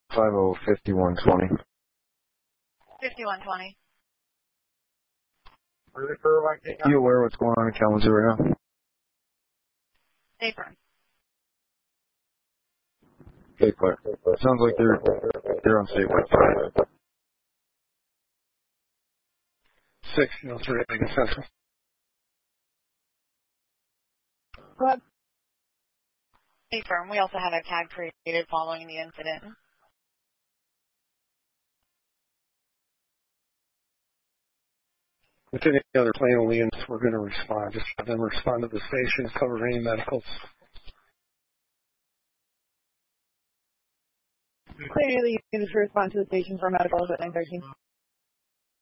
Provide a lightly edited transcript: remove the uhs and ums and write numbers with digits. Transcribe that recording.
50-5120. 5120. You aware what's going on in Kalamazoo right now? Stay firm. Okay, clear. Sounds like they're on statewide. 603 Lincoln Central. What? Stay firm. We also have a tag created following the incident. With any other plane only units, we're going to respond. Just have them respond to the station, cover any medicals. Clearly, units to respond to the station for medicals at 913.